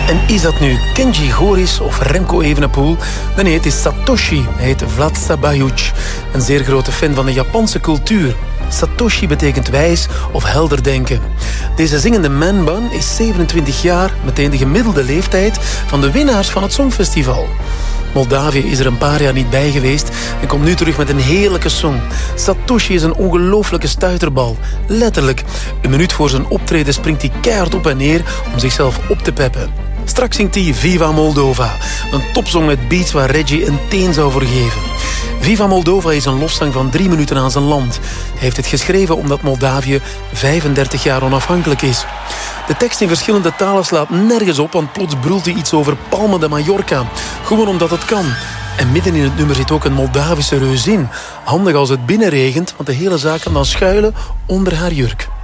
En is dat nu Kenji Goris of Remco Evenepoel? Nee, het is Satoshi. Hij heet Vlad Sabayuch, een zeer grote fan van de Japanse cultuur. Satoshi betekent wijs of helder denken. Deze zingende man-bun is 27 jaar, meteen de gemiddelde leeftijd van de winnaars van het Songfestival. Moldavië is er een paar jaar niet bij geweest en komt nu terug met een heerlijke song. Satoshi is een ongelooflijke stuiterbal. Letterlijk. Een minuut voor zijn optreden springt hij keihard op en neer om zichzelf op te peppen. Straks zingt hij Viva Moldova, een topsong met beats waar Reggie een teen zou voor geven. Viva Moldova is een lofzang van 3 minuten aan zijn land. Hij heeft het geschreven omdat Moldavië 35 jaar onafhankelijk is. De tekst in verschillende talen slaat nergens op, want plots brult hij iets over Palma de Mallorca. Gewoon omdat het kan. En midden in het nummer zit ook een Moldavische reuzin. Handig als het binnenregent, want de hele zaak kan dan schuilen onder haar jurk.